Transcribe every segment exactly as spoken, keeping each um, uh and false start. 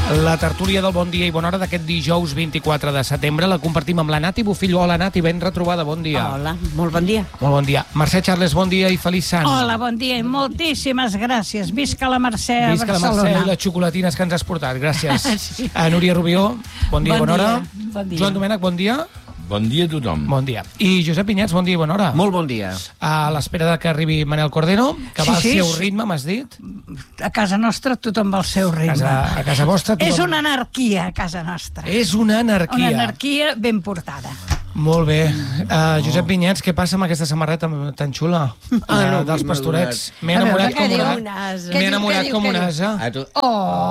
La tertúlia del Bon Dia i Bona Hora d'aquest dijous vint-i-quatre de setembre la compartim amb la Nati Bufillo. Hola, Nati, ben retrobada, bon dia. Hola, molt bon dia. Molt bon dia. Mercè Charles, bon dia i feliç sant. Hola, bon dia i moltíssimes gràcies. Visca la Mercè a Visca la Barcelona. Mercè i les xocolatines que ens has portat, gràcies. Sí. A Núria Rubió, bon dia i Bon bona hora. dia, bon dia. Joan Domènech, bon dia. Bon dia a tothom. Bon dia. I Josep Vinyets, bon dia i bona hora. Molt bon dia. A l'espera de que arribi Manel Cordero, que Sí, va al sí. seu ritme, m'has dit. A casa nostra tothom va al seu A ritme. casa, a casa vostra... tothom- És una anarquia a casa nostra. És una anarquia. Una anarquia ben portada. Molt bé. Uh, Josep Vinyets, què passa amb aquesta samarreta tan xula? Ah, no, Uh, dels m'he pastorets. M'he A veure, enamorat què com diu? una... Un ase. Què M'he diu, enamorat què diu, com què un diu? ase. A tu, Oh,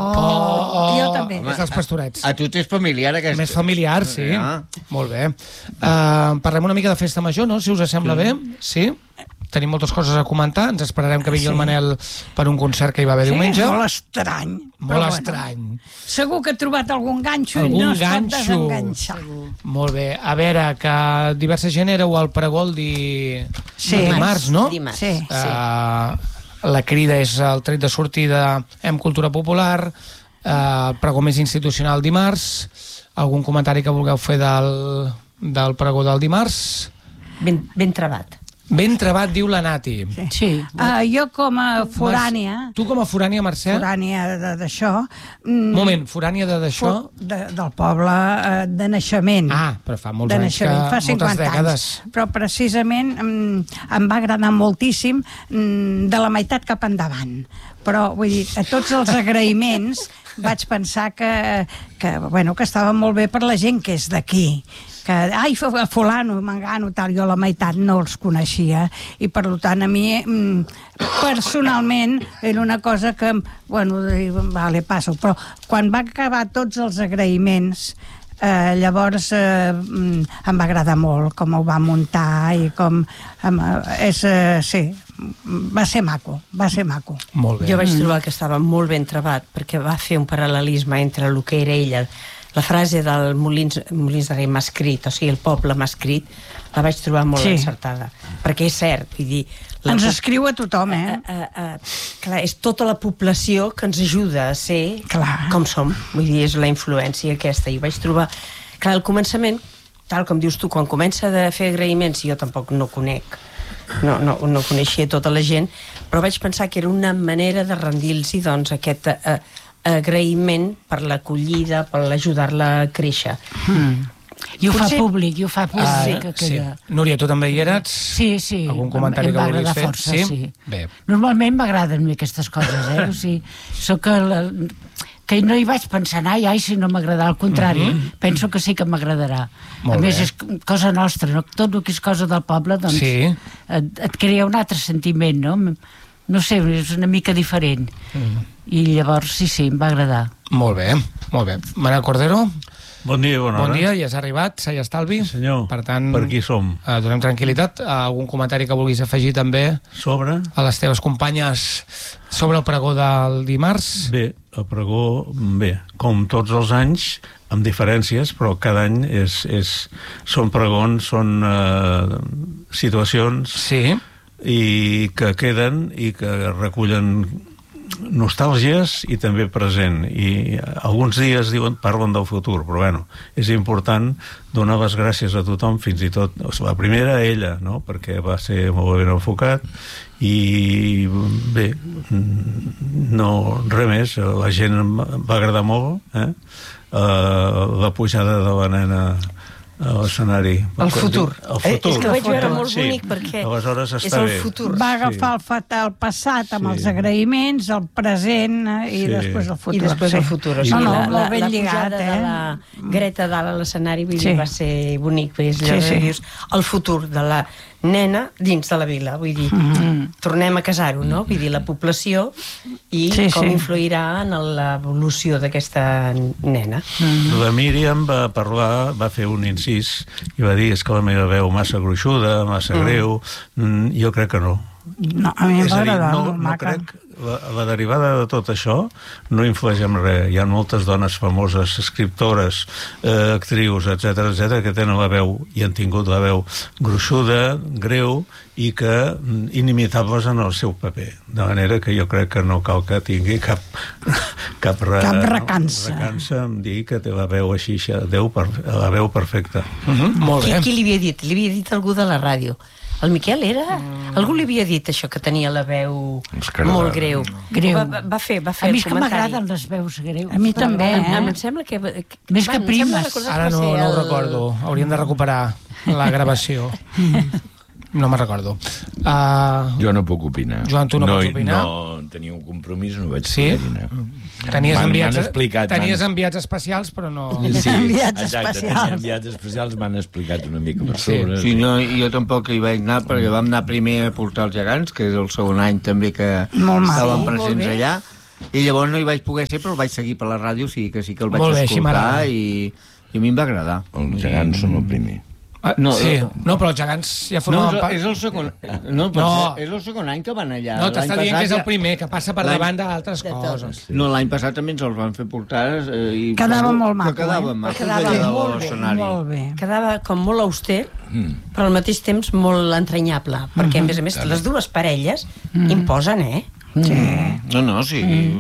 oh, jo també. És dels pastorets. a tu t'és familiar aquest... Més familiar, sí. Ah. Molt bé. Uh, parlem una mica de festa major, no? Si us sembla bé. Sí? Tenim moltes coses a comentar. Ens esperarem que vingui Sí. el Manel per un concert que hi va haver Sí, diumenge. és molt estrany. Molt però estrany. Bueno, segur que ha trobat algun ganxo Algun i no es ganxo. pot desenganxar. Molt bé. A veure, que diversa gent éreu al pregó el di... Sí. dimarts, no? Dimarts. Sí. Uh, la crida és el tret de sortida Em Cultura Popular, uh, pregó més institucional dimarts. Algun comentari que vulgueu fer del, del pregó del dimarts? Ben, ben trebat. Ben trebat, diu la Nati. Sí. Uh, jo com a forània... Mercè, tu com a forània, Mercè? forània de- d'això... mm, Moment, forània de d'això? fo- de, del poble eh, de naixement. Ah, però fa molts de anys que... naixement, fa moltes cinquanta dècades. anys. Però precisament mm, em va agradar moltíssim mm, de la meitat cap endavant. Però, vull dir, a tots els agraïments vaig pensar que, que, bueno, que estava molt bé per la gent que és d'aquí, que, ai, fulano, mangano, tal, jo la meitat no els coneixia, i per tant a mi mm, personalment era una cosa que, bueno, vale, passo, però quan va acabar tots els agraïments, eh, llavors eh, mm, em va agradar molt com ho va muntar i com em, és, eh, sí, va ser maco, va ser maco. Molt bé. Jo vaig trobar que estava molt ben trebat perquè va fer un paral·lelisme entre el que era ella. La frase del Molins, Molins de Rei m'ha escrit, o sigui, el poble m'ha escrit, la vaig trobar molt Sí. encertada. Perquè és cert, vull dir... la Ens po- escriu a tothom, eh? Uh, uh, uh, clar, és tota la població que ens ajuda a ser Clar. com som. Vull dir, és la influència aquesta. I vaig trobar... Clar, al començament, tal com dius tu, quan comença a fer agraïments, jo tampoc no conec, no, no, no coneixia tota la gent, però vaig pensar que era una manera de rendir-los doncs, aquest uh, agraïment per l'acollida, per l'ajudar-la a créixer. Mm. I ho fa Potser- públic, i ho fa públic. Ah, que sí. queda... Núria, tu també hi eres? Sí, sí. Algun comentari em, que em va vulguis agradar fer? força, Sí? sí. Bé. Normalment m'agraden a mi aquestes coses, eh? O sigui, soc el, que no hi vaig pensar, ai, ai, si no m'agradarà, al contrari, Mhm. penso que sí que m'agradarà. Molt A més, bé. és cosa nostra, no? Tot el que és cosa del poble, doncs, Sí. et, et crea un altre sentiment, no? No sé, és una mica diferent. Mm. I llavors, sí, sí, em va agradar. Molt bé, molt bé. Manel Cordero, Bon dia i bona hora. bon dia, ja has arribat, s'ha estalvi. Sí, senyor. Per tant, Per aquí som. eh, donem tranquil·litat. Algun comentari que vulguis afegir també Sobre? a les teves companyes sobre el pregó del dimarts? Bé, el pregó, bé, com tots els anys, amb diferències, però cada any és, és, són pregons, són eh, situacions Sí. i que queden i que recullen nostàlgies i també present, i alguns dies diuen, parlen del futur, però bueno, és important donar les gràcies a tothom, fins i tot o sigui, la primera a ella, no? Perquè va ser molt ben enfocat i bé, no res més, la gent em va agradar molt, eh? Uh, la pujada de la nena a l'escenari. El futur. El Eh, futur. és que ho vaig veure molt Sí. bonic perquè Aleshores és està el bé. futur. Va agafar el, fat, el passat amb Sí. els agraïments, el present eh, i Sí. després el futur. I després sí. el futur. O No, sigui, no, la, molt la, ben la lligat, pujada eh? de la Greta dalt a l'escenari, vull Sí. dir, va ser bonic, perquè és allò Sí, que sí. dius, el futur de la nena dins de la vila, vull dir, Mm. tornem a casar-ho, no? Vull dir, la població i Sí, com sí. influirà en l'evolució d'aquesta nena. La Míriam va parlar, va fer un incís i va dir, és que la meva veu massa gruixuda, massa greu. Mm, jo crec que no. No, a mi em És va a dir, agradar, no, molt no maca. crec, la, la derivada de tot això no influeix en res. Hi ha moltes dones famoses, escriptores, eh, actrius, etcètera, etcètera, que tenen la veu i han tingut la veu gruixuda, greu, i que inimitables en el seu paper. De manera que jo crec que no cal que tingui cap cap, re, cap recança. No, recança en dir que té la veu així, Déu, la veu perfecta. Mm-hmm. Molt Qui, bé. qui li havia dit? Li havia dit algú de la ràdio. El Miquel era? Mm. Algú li havia dit això, que tenia la veu molt greu. Greu. Va, va, va fer, va fer A mi el és que comentari. m'agraden les veus greus. A mi també, Em, eh? em sembla que... que Més que em sembla primes. recordar que Ara va no, ser no ho el- recordo. Hauríem de recuperar la gravació. No me'n recordo. Uh, Jo no puc opinar. Joan, tu no pots opinar? No, tenia un compromís, no vaig Sí? poder anar. tenies M'han- enviats, m'han explicat, tenies m'han- enviats especials, però no... Sí, Enviats exacte, especials. tenia enviats especials, m'han explicat una mica per Sí. sobre. Sí, no, jo tampoc hi vaig anar perquè vam anar primer a portar els gegants, que és el segon any també que Molt maco. estàvem Sí, molt presents bé. allà, i llavors no hi vaig poder ser, però el vaig seguir per la ràdio, sí que sí que el vaig Molt bé, així m'agrada. escoltar i, i a mi em va agradar. Els gegants són el primer. Ah, No, sí, no. no, però els gegants ja No, formaven és, part... és el segon... No, pot No. ser, és el segon any que van allà. No, t'està L'any dient que és passat el primer, que passa per l'any- davant d'altres de tot. coses. No, l'any passat també ens els van fer portar eh, i Quedava molt maco, que quedava eh? maco, Quedava allà molt a bé, l'escenari. Molt bé. Quedava com molt auster, Mm. però al mateix temps molt entranyable, perquè, a més a més, les dues parelles imposen, eh? No, no, sí.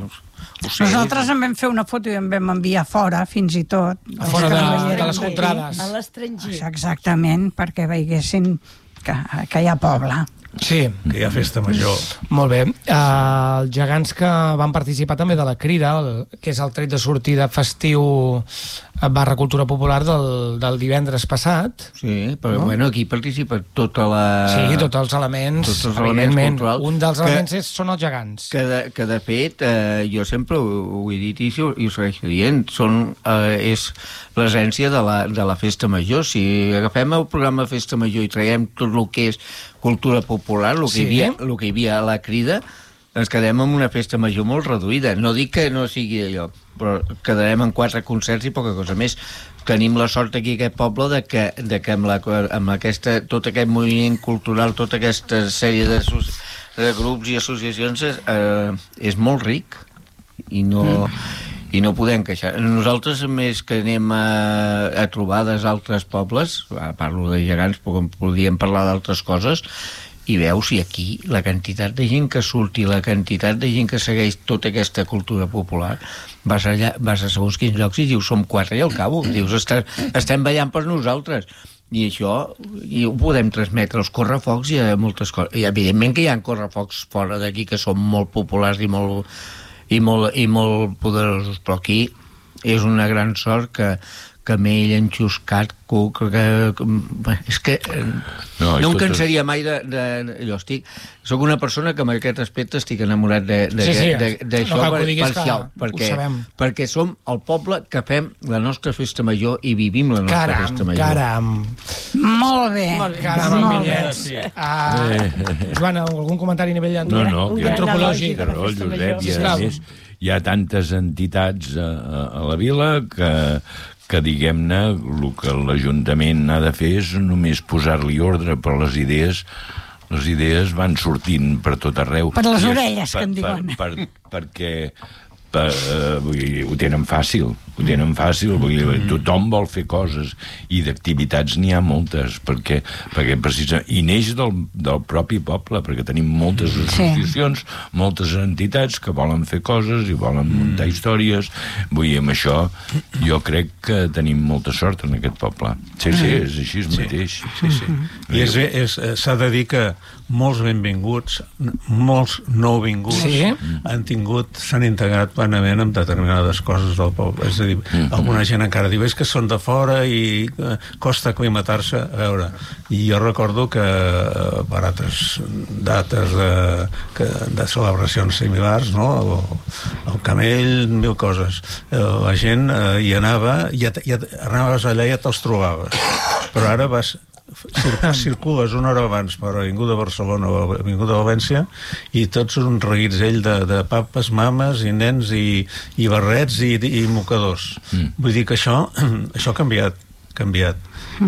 Ho sé. Nosaltres en vam fer una foto i en vam enviar fora, fins i tot. A fora Els que de, no de veieren les d'aquí. contrades. A l'estranger. Exactament, perquè veiessin que, que hi ha poble. Sí, Que hi ha festa major. molt bé. Uh, els gegants que van participar també de la Crida, el, que és el tret de sortida festiu barra cultura popular del, del divendres passat. Sí, però no? Bueno, aquí participa tota la... Sí, tots els elements, tots els elements evidentment. culturals. Un dels Que- elements és, són els gegants. Que de, que de fet, eh, jo sempre ho, ho he dit i, ho- i ho segueixo dient, són, eh, és l'essència de, la, de la festa major. Si agafem el programa Festa Major i traiem tot el que és cultura popular, el que, Sí. hi, havia, el que hi havia a la Crida, ens quedem amb una festa major molt reduïda. No dic que no sigui allò, però quedarem en quatre concerts i poca cosa més. Tenim la sort aquí a aquest poble de que, de que amb, la, amb aquesta, tot aquest moviment cultural, tota aquesta sèrie de, de grups i associacions eh, és molt ric i no, mm. i no podem queixar. Nosaltres, més que anem a, a trobades a altres pobles, parlo de gegants, però podríem parlar d'altres coses, i veus i aquí la quantitat de gent que surt i la quantitat de gent que segueix tota aquesta cultura popular, vas, allà, vas a segons quins llocs i dius som quatre i al cabo, dius estem, estem ballant per nosaltres, i això i ho podem transmetre als correfocs i a moltes coses, i evidentment que hi ha correfocs fora d'aquí que són molt populars i molt, i molt, i molt poderosos, però aquí és una gran sort que Camell, enxuscat, cuc, que, que, és que no, No, i no em totes- cansaria mai de, de, de jo estic, soc una persona que en aquest aspecte estic enamorat de, de, Sí, sí, de, d'això no cal que ho per, diguis, per que això, ho perquè, sabem. perquè som el poble que fem la nostra festa major i vivim la nostra Caram, festa major. caram. Molt bé. Caram, Molt bé. amiguets. Uh, Joana, algun comentari a nivell No, antro- no, Un que, gran antropològic? que no, Josep, i a Sisplau. més hi ha tantes entitats a, a, a la vila que, que diguem-ne, el que l'Ajuntament ha de fer és només posar-li ordre, però les idees les idees van sortint per tot arreu. Per les I és- orelles, que en per, diuen. Per, per, perquè per, uh, vull dir, ho tenen fàcil, ho tenen fàcil, vull dir, tothom vol fer coses, i d'activitats n'hi ha moltes, perquè, perquè precisament, i neix del, del propi poble, perquè tenim moltes associacions, moltes entitats que volen fer coses i volen muntar històries, vull dir, amb això jo crec que tenim molta sort en aquest poble. Sí, sí, és així el mateix. Sí, sí. I és, és, s'ha de dir que molts benvinguts, molts nouvinguts Sí. han tingut, s'han integrat plenament amb determinades coses del poble. És a dir, mm-hmm. alguna gent encara diu és que són de fora i eh, costa aclimatar-se. A veure, i jo recordo que eh, per altres dates de, que, de celebracions similars, no? El, el Camell, mil coses. Eh, la gent eh, hi anava, ja, ja anaves allà i ja te'ls trobaves. Però ara vas Cir circules una hora abans per Avinguda Barcelona o Avinguda València i tots un reguitzell de, de papes, mames i nens i, i barrets i, i mocadors. Mm. Vull dir que això, això ha canviat canviat.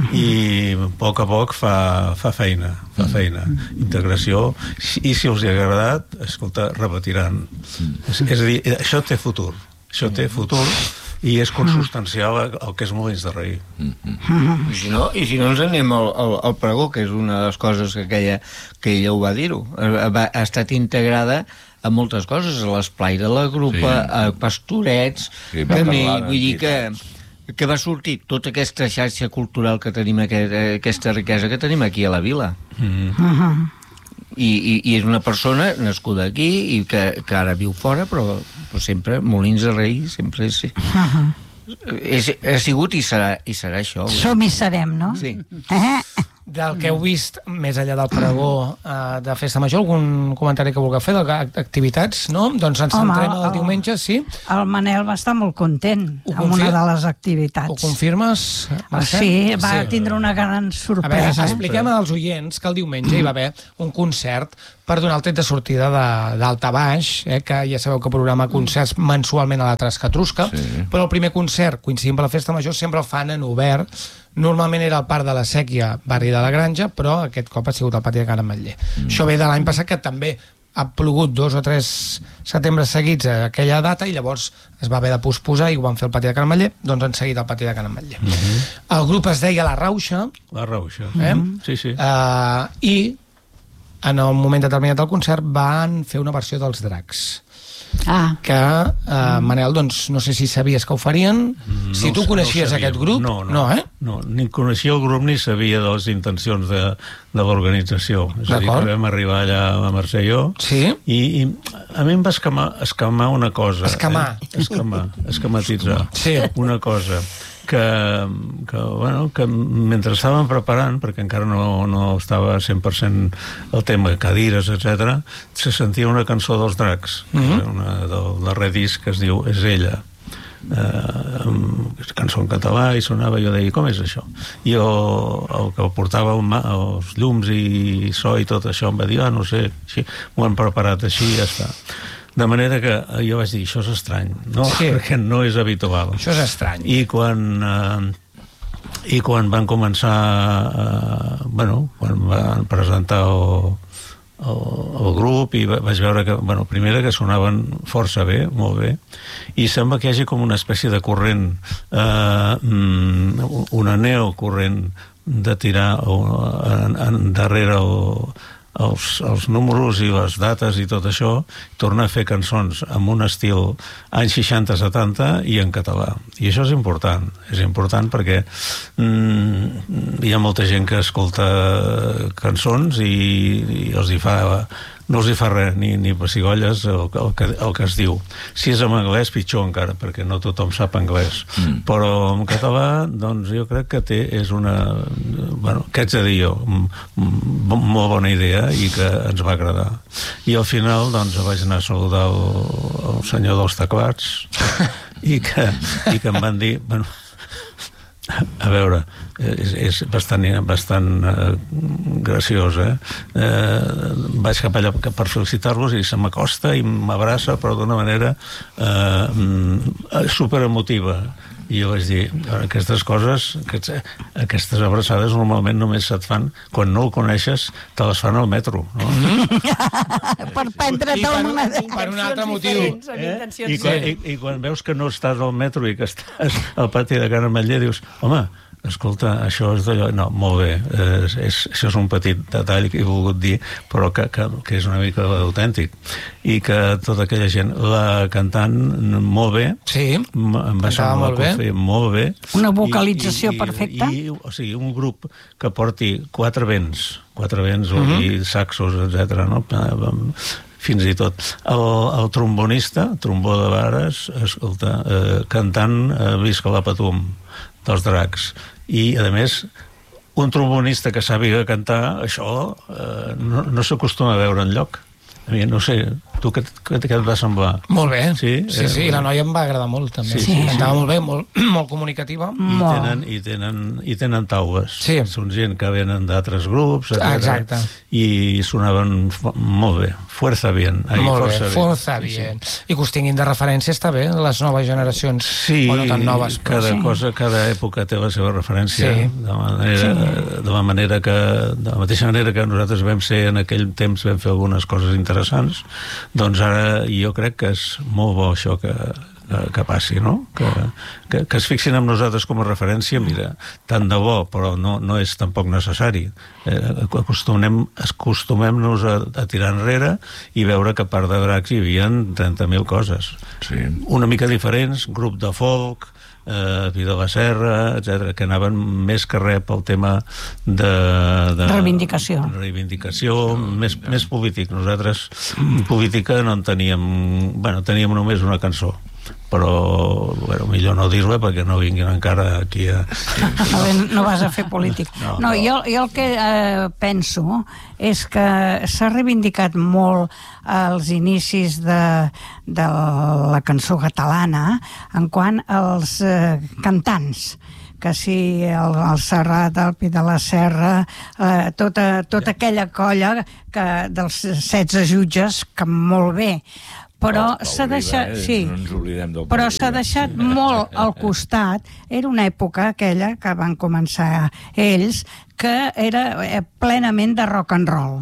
I a poc a poc fa, fa feina, fa feina. Integració, i si els hi ha agradat, escolta, repetiran. És, és a dir, això té futur. Això té futur i és consustancial al que és Molins de Rei. I si no, i si no ens anem al, al, al pregó, que és una de les coses que aquella, que ella ho va dir-ho. Ha, ha estat integrada a moltes coses, a l'esplai de la grupa, sí. A pastorets, sí, també, vull dir que, que va sortir tota aquesta xarxa cultural que tenim, aquesta riquesa que tenim aquí a la vila. Mm. Uh-huh. I, i, i és una persona nascuda aquí i que, que ara viu fora, però, però sempre, Molins de Rei, sempre és... Uh-huh. És, ha sigut i serà, i serà això. Som i serem, no? Sí. Eh? Del que heu vist, més enllà del pregó eh, de Festa Major, algun comentari que vulgueu fer d'activitats, no? Doncs ens Home, centrem el, el, el diumenge, sí? El Manel va estar molt content Ho amb una confir- de les activitats. Ho confirmes, Mercè? Sí, va sí. tindre una gran A veure, sorpresa. expliquem als oients que el diumenge hi va haver un concert per donar el tret de sortida d'Alta Baix, eh, que ja sabeu que programa concerts mensualment a la Trascatrusca, sí. Però el primer concert, coincidint amb la Festa Major, sempre el fan en obert. Normalment era al Parc de la Sèquia, barri de la Granja, però aquest cop ha sigut al pati de Can Ametller. Mm. Això ve de l'any passat, que també ha plogut dos o tres setembre seguits a aquella data, i llavors es va haver de posposar i ho van fer al pati de Can Ametller, doncs han seguit al pati de Can Ametller. Mm-hmm. El grup es deia La Rauxa. La Rauxa. Eh? Mm-hmm. Sí, sí. Uh, I en un moment determinat del concert van fer una versió dels Dracs. Ah. Que, uh, Manel, doncs no sé si sabies que ho farien. No, si tu coneixies no aquest grup, no, no, no, eh? no, ni coneixia el grup ni sabia de les intencions de, de l'organització. És a dir, que vam arribar allà a Mercè i jo, sí. i, i a mi em va escamar, escamar una cosa. Escamar. Eh? Escamar, escamatitzar. Sí. Una cosa. Que, que, bueno, que mentre estàvem preparant, perquè encara no, no estava cent per cent el tema, cadires, etcètera, se sentia una cançó dels Dracs, mm-hmm. una del darrer disc que es diu És ella. Eh, cançó en català, i sonava, jo deia, com és això? I jo, el que portava el, els llums i so i tot això em va dir, ah, no sé, així, m'ho han preparat així i ja està. De manera que jo vaig dir, això és estrany, no? Sí. Perquè no és habitual. Això és estrany. I quan, eh, i quan van començar, eh, bueno, quan van presentar el, el, el grup, i vaig veure que, bueno, primera que sonaven força bé, molt bé, i sembla que hi hagi com una espècie de corrent, eh, una neocorrent de tirar en, en darrere el Els, els números i les dates i tot això, tornar a fer cançons amb un estil anys seixanta setanta i en català. I això és important. És important perquè mm, hi ha molta gent que escolta cançons i, i els hi fa... no els hi fa res, ni, ni pessigolles el, el, que, el que es diu. Si és en anglès, pitjor encara, perquè no tothom sap anglès. Mm. Però en català, doncs jo crec que té, és una... Bueno, què haig de dir jo? Molt bona idea i que ens va agradar. I al final, doncs, vaig anar a saludar el, el senyor dels teclats i que, i que em van dir... Bueno, a veure, és, és bastant, bastant uh, graciós, eh? eh? Vaig cap allà per felicitar-los i se m'acosta i m'abraça, però d'una manera uh, superemotiva. I jo vaig dir, aquestes coses, aquests, aquestes abraçades normalment només se't fan, quan no el coneixes, te les fan al metro, no? Mm-hmm. Per prendre't el moneder. Per un altre motiu. Eh? I, quan, i, I quan veus que no estàs al metro i que estàs al pati de Can Ametller, dius, home, escolta, això és d'allò... No, molt bé, és, és, això és un petit detall que he volgut dir, però que, que, que és una mica autèntic. I que tota aquella gent, la cantant molt bé, sí, em va semblar molt bé. Fer molt bé. Una vocalització I, i, perfecta. I, o sigui, un grup que porti quatre vents, quatre vents, mm-hmm. i saxos, etcètera, no? Fins i tot. El, el trombonista, trombó de Vares, escolta, eh, cantant eh, Visca la Patum, dels Dracs. I, a més, un trombonista que sàpiga cantar, això eh, no, no s'acostuma a veure enlloc. A mi, no sé, Tu què, què, què et va semblar? Molt bé. Sí? Sí, sí, Eh, i la noia em va agradar molt, també. Sí, Sí, sí, Cantava sí. molt bé, molt, molt comunicativa. I tenen, i tenen, i tenen taules. Sí. Són gent que venen d'altres grups, etcètera. Exacte. I sonaven fo- molt bé. Fuerza bien. Ai, Molt bé, força força Sí, sí. bien. I que us tinguin de referència està bé, les noves generacions. Sí, o no tan noves, però cada sí. cosa, cada època té la seva referència, Sí. de, manera, sí. de la manera que, de la mateixa manera que nosaltres vam ser en aquell temps, vam fer algunes coses interessants, doncs ara jo crec que és molt bo això que, que, que passi, no? Que, que, que es fixin en nosaltres com a referència, mira, tant de bo, però no, no és tampoc necessari. Eh, acostumem, acostumem-nos a, a tirar enrere i veure que a part de dracs hi havia trenta mil coses. Sí. Una mica diferents, grup de folk, eh, Vida de la Serra, etcètera, que anaven més que res pel tema de... de Reivindicació. Reivindicació, més, més polític. Nosaltres, política, no en teníem... Bueno, teníem només una cançó, però bueno, millor no dir-la perquè no vinguin encara aquí a... No, no vas a fer polític. No, no, jo, jo el que eh, penso és que s'ha reivindicat molt als inicis de, de la cançó catalana en quant als eh, cantants, que si el, el Serrat, el Pi de la Serra, eh, tota, tota aquella colla que, dels setze jutges, que molt bé, però Pau s'ha deixat, Riba, eh? sí, No ens oblidem del Pau però s'ha Riba. deixat molt al costat. Era una època aquella que van començar ells que era eh, plenament de rock and roll,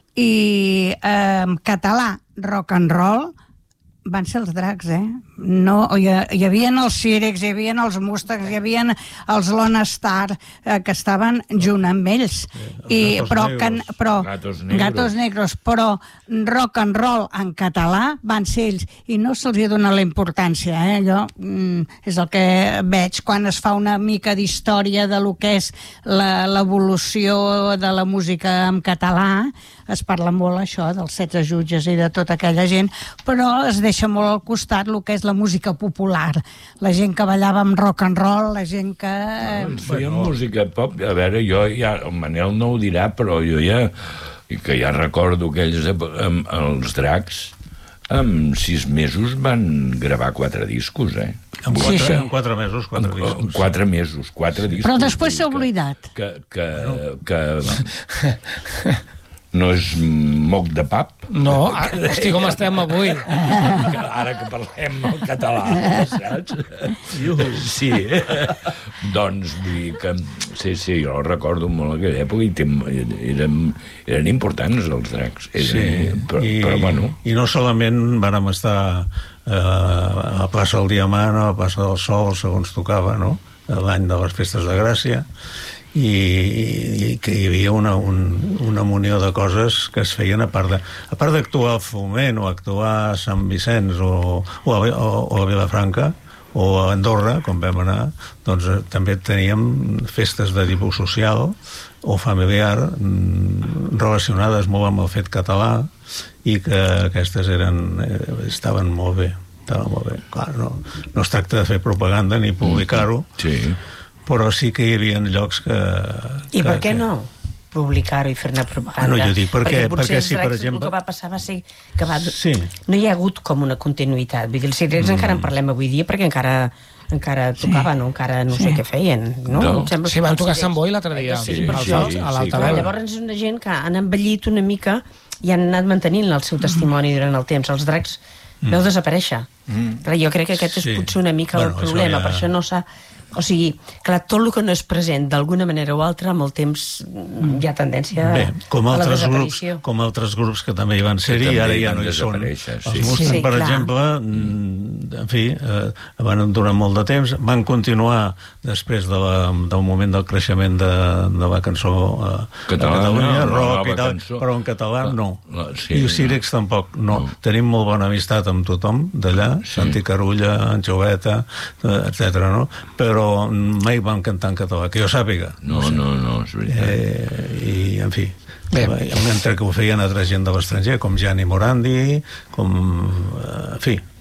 i eh, en català rock and roll van ser els dracs, eh? No, hi, hi havia els Cirex, hi havia els Mustangs, hi havia els Lone Star, eh, que estaven junt amb ells. I, Gatos però, que, Negros. però, Gatos Negros. Gatos Negros, però rock and roll en català van ser ells, i no se'ls hi dona la importància, eh? Allò mm, és el que veig quan es fa una mica d'història de lo que és la- l'evolució de la música en català. Es parla molt això dels setze jutges i de tota aquella gent, però es deixa molt al costat el que és la música popular, la gent que ballava amb rock and roll, la gent que... Ens feien música pop. A veure, jo ja... El Manel no ho dirà, però jo ja... I que ja recordo aquells... Amb, els dracs, en sis mesos van gravar quatre discos, eh? En Sí, quatre, sí. en quatre mesos, quatre En discos. quatre mesos, quatre discos. Però després s'ha Vull dir oblidat. Que, que, que, que no és moc de pap. No, ah, hosti, com estem avui. Ara que parlem el català, saps? Sí. Doncs vull dir que... Sí, sí, jo recordo molt aquella època i tem, eren, eren importants els dracs. Eren, Sí, però, i, però bueno... i no solament vàrem estar eh, a la plaça del Diamant o a la plaça del Sol, segons tocava, no? L'any de les Festes de Gràcia, i, i que hi havia una, un, una munió de coses que es feien a part de, a part d'actuar a Foment o actuar a Sant Vicenç o, o, a, o, o a Vilafranca o a Andorra, com vam anar, doncs eh, també teníem festes de tipus social o familiar mm, relacionades molt amb el fet català, i que aquestes eren, eh, estaven molt bé, estaven molt bé. Clar, no, no es tracta de fer propaganda ni publicar-ho, Sí. però sí que hi havia llocs que... I que, per què que... no publicar-ho i fer-ne propaganda? No, jo dic, perquè- potser perquè els si, per dracs exemple- el que va passar va ser que va... Sí. no hi ha hagut com una continuïtat. Vull dir, els Cirex mm. encara en parlem avui dia perquè encara encara tocava, no? Encara no sé què feien, no? No. Em sembla Sí, que van els tocar Cirex- Sant Boi l'altre dia, Sí, Sí, per al això. Fals, sí, a sí, l'Alta clar. Veu. Llavors és una gent que han envellit una mica i han anat mantenint el seu testimoni durant el temps. Els dracs mm. veu desaparèixer. Mm. Però jo crec que aquest és Sí. potser una mica Bueno, el això problema, ja- per això no s'ha... O sigui, clar, tot el que no és present d'alguna manera o altra, amb el temps hi ha tendència Bé, com a la altres, grups, desaparició. com altres grups que també hi van ser Que i ara també ja van no hi són. desaparèixer, sí. Els Mustang, Sí, per clar. exemple, mm, en fi, eh, van durar molt de temps, van continuar després de la, del moment del creixement de, de la cançó eh, Catalana, a Catalunya, la rock nova i tal, cançó. però en català La- no. la- sí, I els Cirex tampoc, no. No. Tenim molt bona amistat amb tothom d'allà, Sí. Santi Carulla, Anxoveta, eh, etcètera, no? Però mai van cantar en català, que jo sàpiga. No, no, no, és veritat. Eh, i en fi, Bé. mentre que ho feien altra gent de l'estranger, com Gianni Morandi, com, eh, en fi,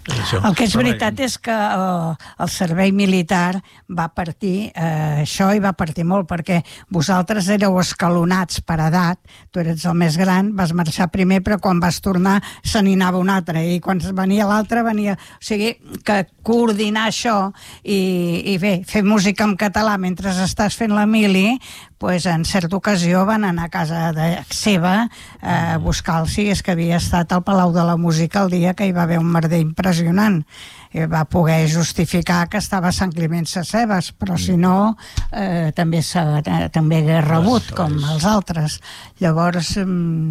Això. El que és veritat és que el, el servei militar va partir eh, això i va partir molt, perquè vosaltres éreu escalonats per edat, tu eres el més gran, vas marxar primer, però quan vas tornar se n'hi anava un altre, i quan venia l'altre venia... O sigui, que coordinar això i, i bé, fer música en català mentre estàs fent la mili, pues, en certa ocasió van anar a casa de seva eh, a buscar-lo, si és que havia estat al Palau de la Música el dia que hi va haver un merder impressionant. I va poder justificar que estava a Sant Climent Sescebes, però si no eh, també s'ha també hagués rebut com els altres. Llavors eh,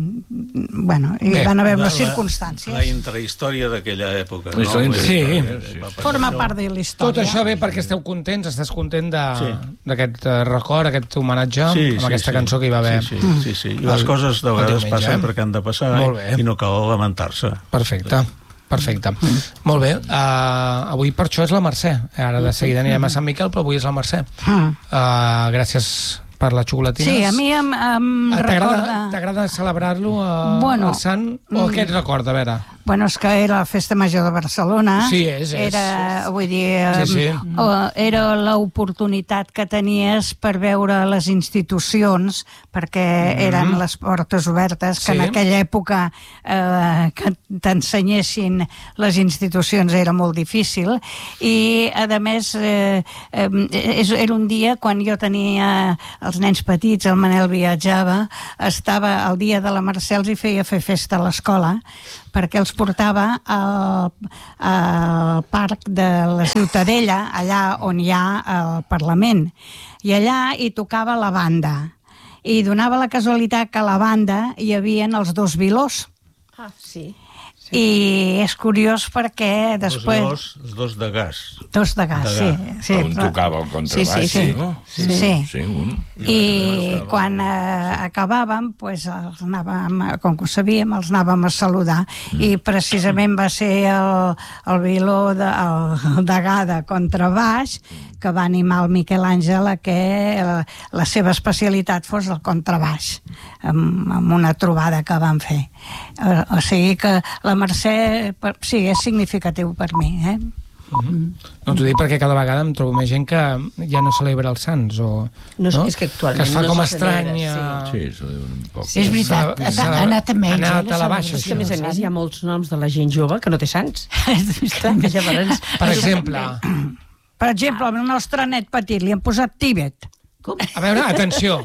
bueno, hi Bé, van haver La- unes la- circumstàncies. La intrahistòria d'aquella època. La No? història- Sí. Sí. Va passar Forma això. part de la història. Tot això ve perquè esteu contents, estàs content Sí. d'aquest de, record, aquest homenatge, Sí, amb sí, aquesta sí. cançó que hi va haver. Sí, sí, sí, sí. I les El- coses de el vegades diumenge. passen perquè han de passar Molt bé. i no cal lamentar-se. Perfecte. Perfecte. Molt bé. Uh, avui per això és la Mercè. Ara de seguida anirem a Sant Miquel, però avui és la Mercè. Mm. Uh, gràcies per les xocolatines. Sí, a mi em, em Ah, T'agrada recorda... t'agrada celebrar-lo uh, Bueno, el Sant? O mm. què et recorda, a veure? Bueno, és que era la Festa Major de Barcelona. Sí, és, és. Era, vull dir, Sí, sí. eh, era l'oportunitat que tenies per veure les institucions, perquè eren les portes obertes, que Sí. en aquella època eh, que t'ensenyessin les institucions era molt difícil. I, a més, eh, eh, és, era un dia quan jo tenia els nens petits, el Manel viatjava, estava el dia de la Mercè, els hi feia fer festa a l'escola, perquè els portava al, al parc de la Ciutadella, allà on hi ha el Parlament. I allà hi tocava la banda. I donava la casualitat que a la banda hi havien els dos vilós. Ah, sí. I és curiós perquè després... Els dos, els dos de gas. Dos de gas, De sí. gas. sí. On tocava el contrabaix, Sí, sí, sí. no? Sí, sí. Sí, un. I quan eh, acabàvem, pues, els anàvem, com que ho sabíem, els anàvem a saludar. I precisament va ser el, el viló de, el, el degà de contrabaix que va animar el Miquel Àngel a que la, la seva especialitat fos el contrabaix, amb, amb una trobada que van fer. Eh, o sigui que la Mercè, per, sí, és significatiu per mi, eh? No t'ho dic perquè cada vegada em trobo més gent que ja no celebra els sants, o... No, és que actualment que es fa no com se celebra, estrany... sí. a- Sí, això diu un poc. Sí, és veritat, Se- ha anat a menys. ha anat eh, a la baixa, És sí. que, a més a més, hi ha molts noms de la gent jove que no té sants. Llavors, Per exemple, Per exemple, el nostre net petit li han posat Tíbet. a veure, atenció.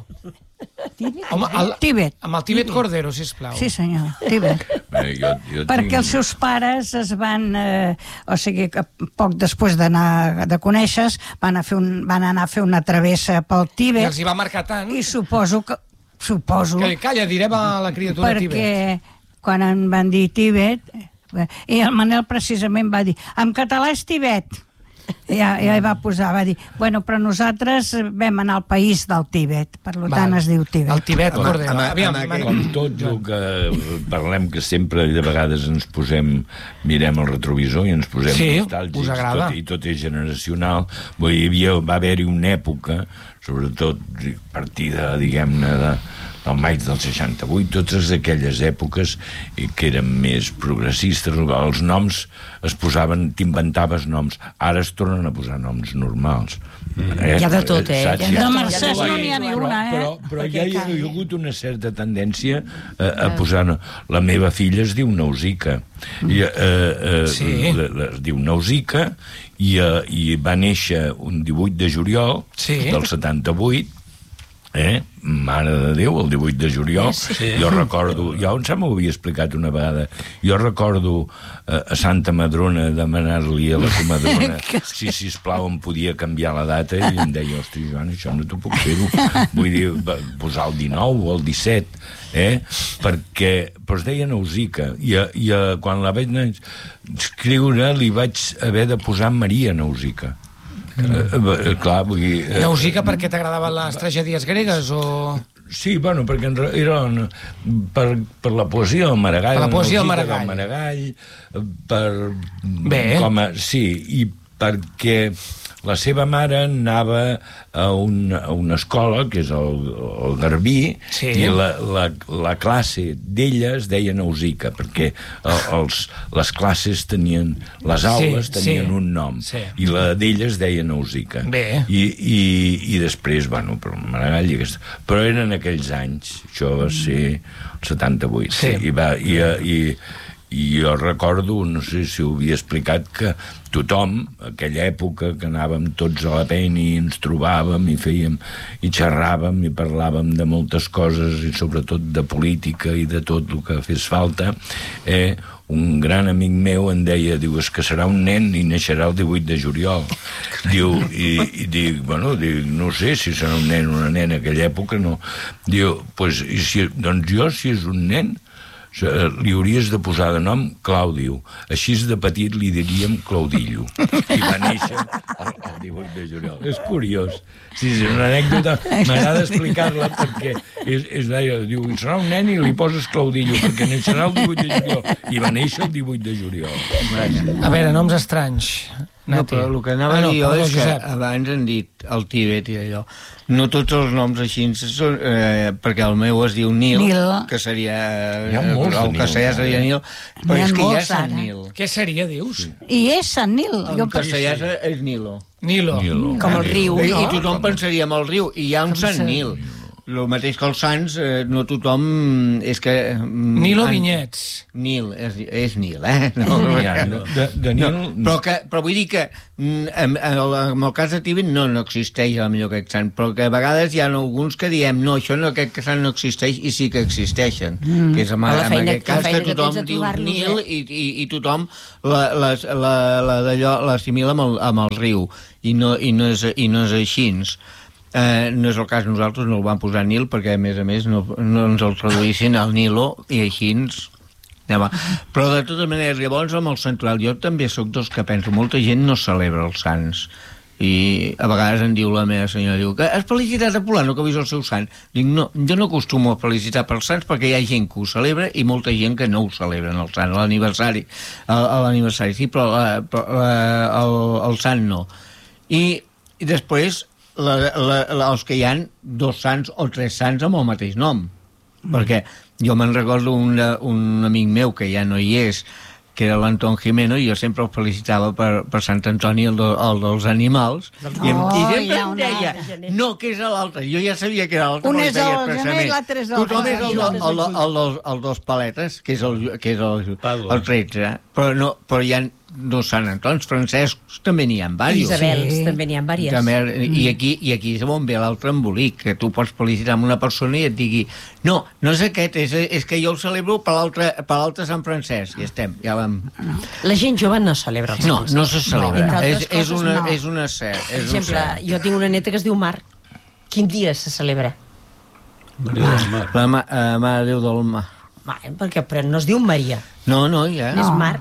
Home, el, Tíbet. amb el Tíbet Cordero, sisplau. Sí, senyor, Tíbet. Eh, jo, jo Perquè tinc- els seus pares es van... Eh, o sigui, que poc després d'anar de conèixer-se, van, a fer un, van anar a fer una travessa pel I Tíbet, els hi va marcar tant i suposo que... Suposo... que, calla, direm a la criatura perquè Tíbet. quan en van dir Tíbet, eh, i el Manel precisament va dir, en català és Tibet. Ja, ja hi va posar, va dir, bueno, però nosaltres vam anar al país del Tíbet, per tant Val. es diu Tíbet. El Tibet Home, Cordero. home, Aviam, home, Manu. Com tot el que parlem, que sempre de vegades ens posem, mirem el retrovisor i ens posem Sí, nostàlgics, us agrada. tot, i tot és generacional. Vull dir, hi havia, va haver-hi una època, sobretot a partir de, diguem-ne, de, del maig del seixanta-vuit, totes aquelles èpoques i que eren més progressistes, els noms es posaven, t'inventaves noms, ara es tornen a posar noms normals. Eh? Hi ha de tot, eh? Saps? Hi ha De de Mercès tot. no n'hi ha ni Però, una, eh? però, però ja hi ha, hi ha hagut una certa tendència a, a posar... La meva filla es diu Nausica. I, eh, eh, Sí. la, la, es diu Nausica i, eh, i va néixer un divuit de juliol Sí. del setanta-vuit, eh? Mare de Déu, el divuit de juliol. Sí. Jo recordo, jo em sembla que ho havia explicat una vegada, jo recordo eh, a Santa Madrona demanar-li a la comadrona si, sisplau, em podia canviar la data, i em deia, hosti, Joan, això no t'ho puc fer-ho. Vull dir, va, posar el dinou o el disset, eh? Perquè, però es deia Nausica, i, a, i a, quan la vaig escriure li vaig haver de posar Maria Nausica. Eh, eh, clar, vull dir... eh, Nausica perquè t'agradaven les tragèdies gregues, o... Sí, bueno, perquè en re- era una, per, per la poesia del Maragall, Per la poesia del música Maragall. Maragall, per... Bé. Com a, sí, i perquè la seva mare anava a, un, a una escola, que és el, el Garbí, Sí. i la, la, la classe d'ella es deia Nausica, perquè el, els, les classes tenien, les aules Sí, tenien sí. un nom, Sí. i la d'ella es deia Nausica. Bé. I, i, i després, bueno, però Maragall i aquesta... Però eren aquells anys, això va ser el setanta-vuit, Sí. i, va, i, i, i jo recordo, no sé si ho havia explicat, que tothom, aquella època que anàvem tots a la pena i ens trobàvem i fèiem, i xerràvem i parlàvem de moltes coses i sobretot de política i de tot el que fes falta, eh, un gran amic meu em deia, diu, és que serà un nen i naixerà el divuit de juliol. Diu, i, i dic, bueno, dic, no sé si serà un nen o una nena, en aquella època no. Diu, pues, i si, doncs jo, si és un nen, li hauries de posar de nom Claudio. Així de petit li diríem Claudillo. I va néixer el, el divuit de juliol. És curiós. Sí, és una anècdota, m'agrada explicar-la perquè és, és d'aia, diu, serà un nen i li poses Claudillo perquè naixerà el divuit de juliol. I va néixer el divuit de juliol. A veure, noms estranys. No, però el que anava ah, a no, dir jo perdó, és que Josep. abans han dit el Tibet i allò. No tots els noms així són, eh, perquè el meu es diu Nil, Nil. que seria... Hi ha molts de el Nil, castellà seria eh? Nil, però N'hi ha és que hi ha molts, Sant ara. Nil. Què seria, dius? I és Sant Nil. Jo En castellà és Nilo. Nilo. Nilo. Com el riu, I, no? I tothom pensaria en el riu, i hi ha un Sant Nil. El mateix que els sants, eh, no tothom... És que... mm, Nilo en- Vinyets. Nil, és, és Nil, eh? No, Ja, no. de, de Nil... No, però, que, però vull dir que mm, en, en, el, en el cas de Tibet no, no existeix a la millor aquest sant, però que a vegades hi ha alguns que diem no, això no, aquest sant no existeix, i sí que existeixen, mm. que és en, A la en feina- aquest cas la feina que que tothom tens de diu trobar-los, Nil eh? i, i, i tothom la, la, la, la d'allò l'assimila amb, el, amb el riu, i no, i no, és, i no és així. Uh, no és el cas, nosaltres no el vam posar Nil perquè a més a més no, no ens el traduïssin al Nilo i així ens... Ja va. Però de totes maneres, llavors amb el santuari jo també sóc dels que penso, molta gent no celebra els sants i a vegades em diu la meva senyora, diu que has felicitat a Polano que avui és el seu sant. Dic, no, jo no acostumo a felicitar pels sants perquè hi ha gent que ho celebra i molta gent que no ho celebren el sant, l'aniversari a l'aniversari sí, però, la, però la, el, el sant no. I, i després La, la, la, els que hi han dos sants o tres sants amb el mateix nom, mm. perquè jo me'n recordo un, un amic meu que ja no hi és, que era l'Anton Jimeno, i jo sempre el felicitava per, per Sant Antoni, el, de, el dels animals, oh, i, em, i sempre em deia no, que és l'altre, jo ja sabia que era l'altre. Un és el gener i l'altre és el tothom és el, el, el, el, el, el, el dels paletes, que és el, que és el, el tretze, però, no, però hi ha dos Sant Antons, Francescs també n'hi ha diversos. Isabels, Sí. també n'hi ha diverses. També, i, aquí, I aquí és on ve l'altre embolic, que tu pots felicitar amb una persona i et digui no, no és aquest, és, és que jo el celebro per l'altre Sant Francesc, i estem, ja vam... La gent jove no celebra els No, sants. no se celebra, entre és, altres és, coses, una, no. és una ser, Per és un exemple, ser. jo tinc una neta que es diu Mar. Quin dia se celebra? Maria del Mar. La ma, uh, Mare de Déu del Mar. Va, eh? Perquè però no es diu Maria, No, no, ja. és Mar.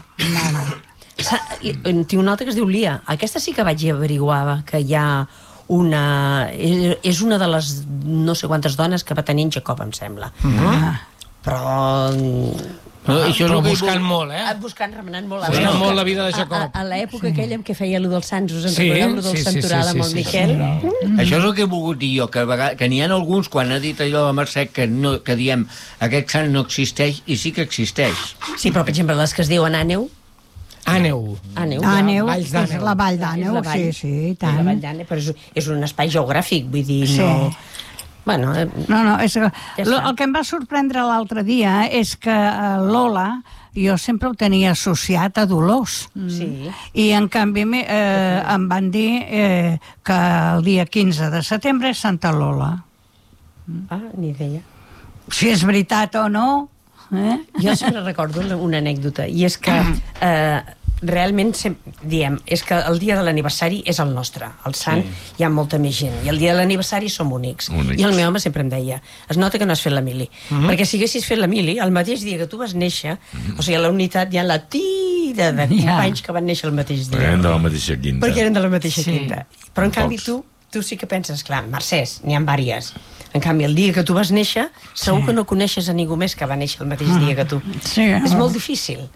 Sa- i- Tinc una altra que es diu Lia. Aquesta sí que vaig averiguar que hi ha una... És, és una de les no sé quantes dones que va tenir en Jacob, em sembla. Ah. Però... No, això és Però el que- buscant molt, eh? Ah, buscant, remenant molt. Buscant veure, molt que la vida de a- Jacob. A, a l'època aquella en què feia allò dels Sants, us en Sí, recordeu, allò del sí, sí, santoral sí, amb sí, el sí, Miquel? sí. Això és el que he volgut dir jo, que, a vegades, que n'hi ha alguns, quan ha dit allò de Mercè, que, no, que diem aquest sant no existeix, i sí que existeix. Sí, però per exemple, les que es diuen Àneu, Àneu. Àneu, Àneu, Valls que és d'Àneu. la vall és d'Àneu, la vall, sí, sí, i és la tant. vall d'Àneu, però és, és un espai geogràfic, vull dir, Sí. no... Bueno, eh, No, no, és, Ja lo, està. el que em va sorprendre l'altre dia és que eh, Lola jo sempre ho tenia associat a Dolors. sí. I en canvi me- eh, em van dir eh, que el dia quinze de setembre és Santa Lola. Ah, ni idea. Si és veritat o no... Eh? Jo sempre recordo una anècdota, i és que eh, realment sem- diem, és que el dia de l'aniversari és el nostre, el sant sí. Hi ha molta més gent, i el dia de l'aniversari som únics. Únics. I el meu home sempre em deia, es nota que no has fet la mili, Mhm. perquè si haguessis fet la mili, el mateix dia que tu vas néixer, o sigui, a la unitat hi ha la tira de companys que van néixer el mateix dia. Perquè eren de la mateixa quinta. Perquè eren de la mateixa Sí. quinta. Però en canvi Pocs. tu, tu sí que penses, clar, Mercès, n'hi ha vàries. En canvi, el dia que tu vas néixer, segur que no coneixes a ningú més que va néixer el mateix dia que tu. Sí. És molt difícil.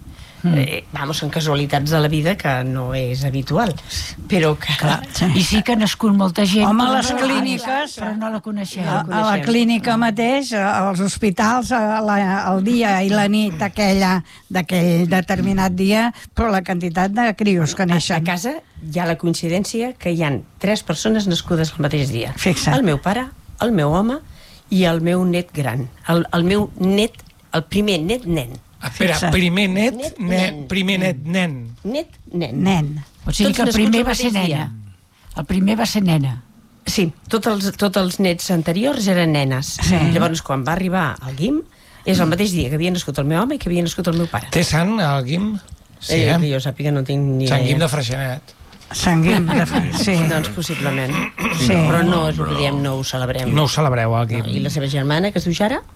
Eh, vamos, són casualitats de la vida que no és habitual, però que... Clar, i sí que ha nascut molta gent. Home, a però les no- clíniques... Però no la coneixem. A, a la clínica mateix, als hospitals, a la, el dia i la nit aquella d'aquell determinat dia, però la quantitat de crios que A neixen. casa hi ha la coincidència que hi han tres persones nascudes el mateix dia. Fixa't. El meu pare, el meu home i el meu net gran. El, el meu net, el primer net nen. Espera, Fixa't. primer net, Net, nen, nen. primer net, nen. Net nen. Nen. O sigui Tots que el nascuts primer el va ser mateix nena. dia. El primer va ser nena. Sí, tots els, tots els nets anteriors eren nenes. Sí. Llavors, quan va arribar al Guim, és el mateix dia que havia nascut el meu home i que havia nascut el meu pare. Té sant, el Guim? Sí, eh, eh? que jo sàpiga no tinc ni Sant Guim idea. de Freixenet. Sant Guim, de... sí. Doncs possiblement. Sí. Però no és el que diem, no ho celebrem. No ho celebreu, el No, I Guim. la seva germana, que es diu Jara?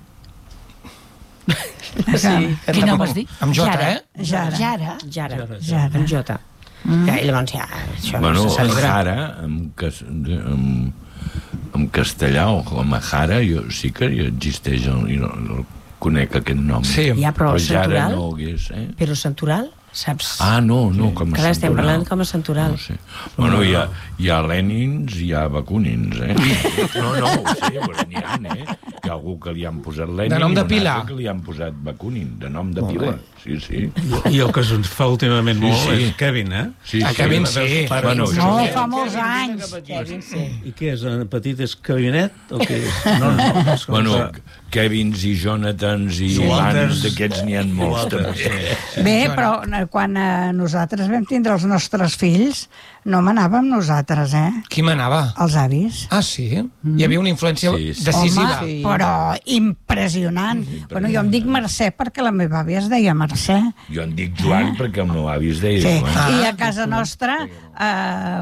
Sí. Quin nom has dit? Amb Jota, Jara. eh? Jara. Jara. Jara. Jara. Amb Jota. Mm. Ja, i llavors ja, això Bueno, no se celebra. Jara, en, cas, en, en castellà, o com a Jara, jo, sí que existeix, el, jo no, conec aquest nom. Sí. Ja, però Però Jara Santoral? no hagués, eh? Però Santoral, saps? Ah, no, no, com a Clar, estem Santoral. parlant com a Santoral. No sé. Bueno, hi ha, hi ha lènins, hi ha vacunins, eh? No, no, ho sé, però n'hi ha, eh? Hi ha algú que li han posat Lenin De nom de i un pila. altre que li han posat Bakunin, de nom de Molt pila. bé. Sí, sí. I el que se'ns fa últimament Sí, molt sí. és Kevin, eh? sí, A Kevin sí. Bueno, No, això- fa molts anys. Kevin, sí. I què és? En petit és Kevinet? O què és? No, no. És com Bueno, que- Kevins i Jonathans i I Walters. Ivans, d'aquests n'hi ha molts, Walters, també. sí. Bé, però eh, quan eh, nosaltres vam tindre els nostres fills, no manàvem nosaltres, eh? Qui manava? Els avis. Ah, sí? Hi havia una influència Sí, sí. decisiva. Home, però impressionant. Bueno, jo em dic Mercè perquè la meva àvia es deia Mercè. Jo en dic Joan perquè el meu avi es deia Sí. Joan. I a casa nostra... Eh,